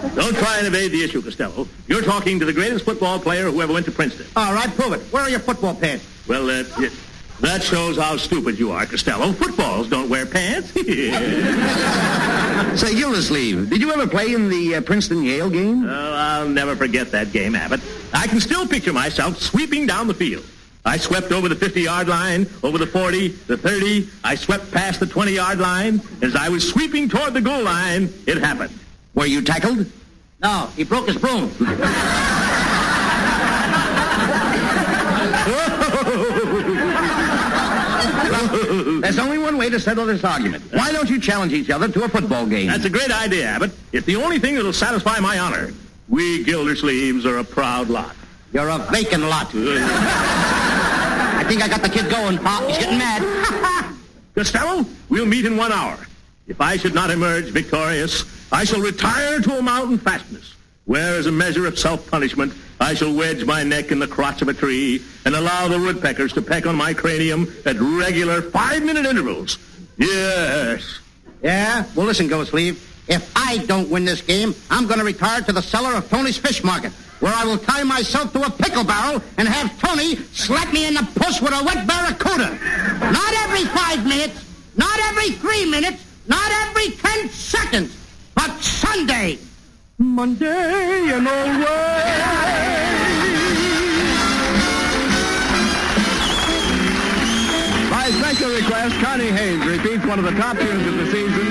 Don't try and evade the issue, Costello. You're talking to the greatest football player who ever went to Princeton. All right, prove it. Where are your football pants? Well, that shows how stupid you are, Costello. Footballs don't wear pants. Say, Gildersleeve, did you ever play in the Princeton-Yale game? Oh, I'll never forget that game, Abbott. I can still picture myself sweeping down the field. I swept over the 50-yard line, over the 40, the 30. I swept past the 20-yard line. As I was sweeping toward the goal line, it happened. Were you tackled? No, he broke his broom. There's only one way to settle this argument. Why don't you challenge each other to a football game? That's a great idea, Abbott. It's the only thing that'll satisfy my honor. We Gildersleeves are a proud lot. You're a vacant lot. I think I got the kid going, Pop. He's getting mad. Costello, we'll meet in 1 hour. If I should not emerge victorious, I shall retire to a mountain fastness, where, as a measure of self-punishment, I shall wedge my neck in the crotch of a tree and allow the woodpeckers to peck on my cranium at regular 5-minute intervals. Yes. Yeah? Well, listen, Gildersleeve. If I don't win this game, I'm going to retire to the cellar of Tony's Fish Market, where I will tie myself to a pickle barrel and have Tony slap me in the puss with a wet barracuda. Not every 5 minutes, not every 3 minutes, not every 10 seconds, but Sunday. Monday and always. By special request, Connie Haynes repeats one of the top tunes of the season.